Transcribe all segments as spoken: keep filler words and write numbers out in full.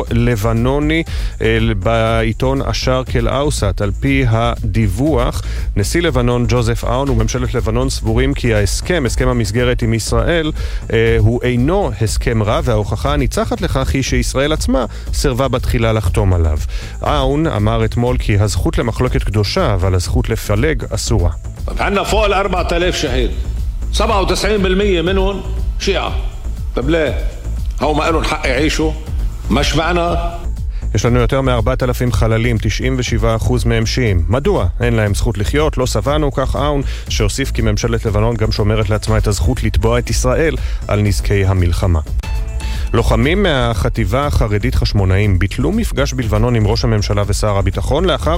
מקור לבנוני בעיתון א-שרק אל-אווסט. על פי הדיווח, נשיא לבנון ג'וזף אאון וממשלת לבנון סבורים כי ההסכם, הסכם המסגרת עם ישראל, הוא אינו הסכם רע, וההוכחה הניצחת לכך היא שישראל עצמה סרבה בתחילה לחתום עליו. אאון אמר אתמול כי הזכות למחלוקת קדושה, אבל הזכות לפלג אסורה. عندنا فوق ال-ארבעת אלפים شهيد سبعة وتسعين بالمية منهم شيعة. طب ليه؟ هو ما لهم حق يعيشوا؟ مش معنا. יש לנו יותר מ-ארבעת אלפים חללים, תשעים ושבעה אחוז מהם שיעים. מדוע? אין להם זכות לחיות, לא סבנו, כך אאון, שהוסיף כי ממשלת לבנון גם שומרת לעצמה את הזכות לתבוע את ישראל על נזקי המלחמה. לוחמים מהחטיבה החרדית חשמונאים ביטלו מפגש בלבנון עם ראש הממשלה ושר הביטחון לאחר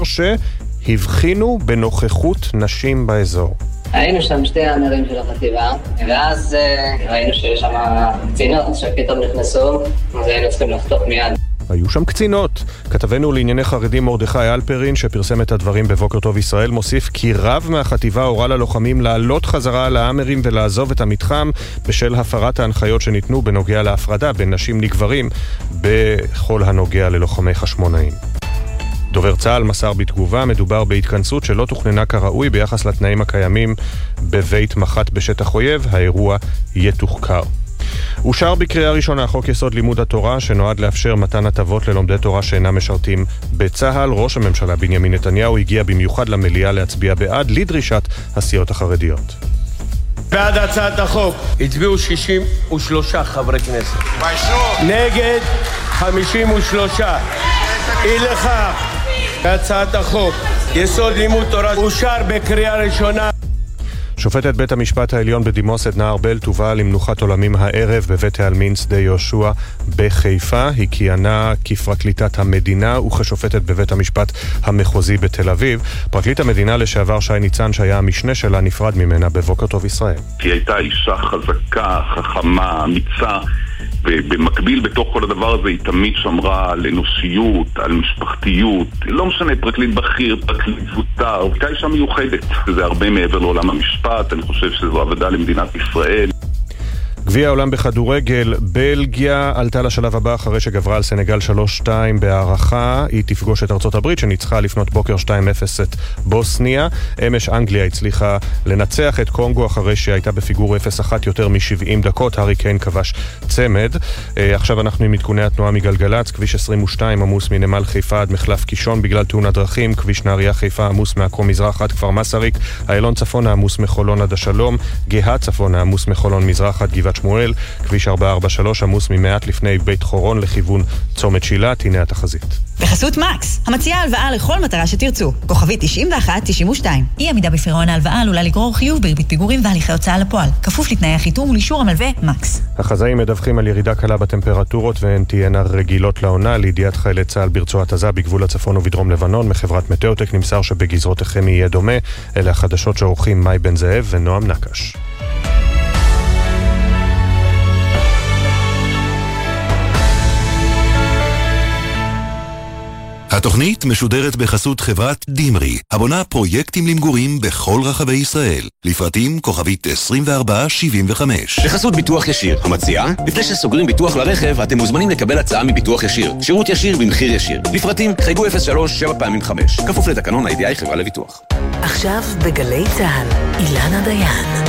שהבחינו בנוכחות נשים באזור. היינו שם שתי הנרים של החטיבה, ואז ראינו שיש שם קצינות שפתאום נכנסו, אז היינו צריכים לחתוך מיד. היו שם קצינות. כתבנו לענייני חרדים מרדכי אלפרין, שפרסם את הדברים בבוקר טוב ישראל, מוסיף כי רב מהחטיבה הורה ללוחמים לעלות חזרה על האמרים ולעזוב את המתחם בשל הפרת ההנחיות שניתנו בנוגע להפרדה בין נשים לגברים בכל הנוגע ללוחמי חשמונאים. דובר צה"ל מסר בתגובה, מדובר בהתכנסות שלא תוכננה כראוי ביחס לתנאים הקיימים בבית מח"ט בשטח אויב, האירוע יתוחקר. אושר בקריאה ראשונה חוק יסוד לימוד התורה שנועד לאפשר מתן הטבות ללומדי תורה שאינם משרתים בצה"ל. ראש הממשלה בנימין נתניהו הגיע במיוחד למליאה להצביע בעד לדרישת הסיעות החרדיות. בעד הצעת החוק הצביעו שישים ושלושה חברי כנסת, נגד חמישים ושלושה. אי לכך, בהצעת החוק יסוד לימוד תורה אושר בקריאה ראשונה. שופטת בית המשפט העליון בדימוס עדנה ארבל תובא למנוחת עולמים הערב בבית העלמין שדה יהושע בחיפה. היא כיהנה כפרקליטת המדינה וכשופטת בבית המשפט המחוזי בתל אביב. פרקליט המדינה לשעבר שי ניצן, שהיה המשנה שלה, נפרד ממנה בבוקר טוב ישראל. היא הייתה אישה חזקה, חכמה, אמיצה, ובמקביל בתוך כל הדבר הזה היא תמיד שמרה על אנושיות, על משפחתיות. לא משנה, פרקליט בכיר, פרקליט זוטר, הייתה אישה מיוחדת. זה הרבה מעבר לעולם המשפט, אני חושב שזו עבודה למדינת ישראל. גביע העולם בכדורגל, בלגיה עלתה לשלב הבא אחרי שגברה על סנגל שלוש שתיים בהערכה. היא תפגוש את ארצות הברית שניצחה לפנות בוקר שתיים אפס את בוסניה. אמש אנגליה הצליחה לנצח את קונגו אחרי שהייתה בפיגור אפס אחת יותר מ-שבעים דקות. הארי קיין כבש צמד. עכשיו אנחנו עם עדכוני התנועה מגלגלץ. כביש עשרים ושתיים עמוס מנמל חיפה עד מחלף קישון בגלל תאונת דרכים. כביש נהריה חיפה עמוס מעכו מזרח עד כפר מסריק. איילון צפון עמוס מחולון עד השלום. גאה צפון עמוס מחולון מזרח עד גבעת שמואל. כביש ארבע ארבע שלוש עמוס ממעט לפני בית חורון לכיוון צומת שילת. הנה התחזית. בחסות מקס, המציעה הלוואה לכל מטרה שתרצו. כוכבית תשעים ואחת תשעים ושתיים. אי עמידה בפירעון ההלוואה עלולה לגרור חיוב בריבית פיגורים והליכי הוצאה לפועל. כפוף לתנאי החיתום ולאישור המלווה מקס. החזאים מדווחים על ירידה קלה בטמפרטורות והן תהיינה רגילות לעונה. לידיעת חיילי צה"ל ברצועת עזה בגבול הצפון ובדרום לבנון, מחברת מטאוטק נמסר שבגזרות החמי יהיה דומה. אלה החדשות שעורכים מאי בן זאב ונועם נקש. התוכנית משודרת בחסות חברת דימרי, הבונה פרויקטים למגורים בכל רחבי ישראל. לפרטים כוכבית עשרים וארבע שבעים וחמש. בחסות ביטוח ישיר, המציעה, לפני שסוגרים ביטוח לרכב, אתם מוזמנים לקבל הצעה מביטוח ישיר. שירות ישיר במחיר ישיר. לפרטים חייגו אפס שלוש שבע פעמים חמש. כפוף לתקנון ה-איי די איי חברה לביטוח. עכשיו בגלי צהל, אילנה דיין.